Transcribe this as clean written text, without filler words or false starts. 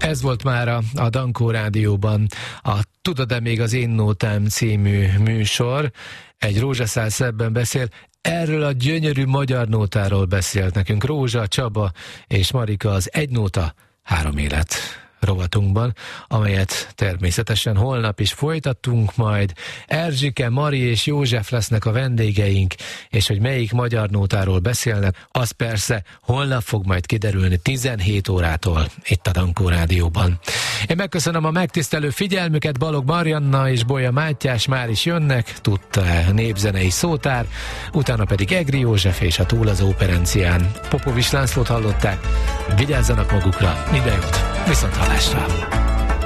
Ez volt már a Dankó Rádióban a Tudod-e még az én nótám című műsor. Egy rózsaszál szebben beszél. Erről a gyönyörű magyar nótáról beszélt nekünk Rózsa, Csaba és Marika az Egy nóta, három élet rovatunkban, amelyet természetesen holnap is folytatunk majd. Erzsike, Mari és József lesznek a vendégeink, és hogy melyik magyar nótáról beszélnek, az persze holnap fog majd kiderülni 17 órától itt a Dankó Rádióban. Én megköszönöm a megtisztelő figyelmüket, Balog Marianna és Bolya Mátyás már is jönnek, tudta népzenei szótár, utána pedig Egri József és a Túl az Óperencián. Popovics Lászlót hallották, vigyázzanak magukra, minden jót, viszont hallásra!